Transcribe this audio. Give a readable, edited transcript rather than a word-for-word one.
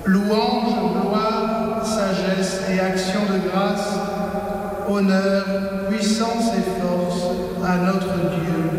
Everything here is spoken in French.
Louange, gloire, sagesse et action de grâce, honneur, puissance et force à notre Dieu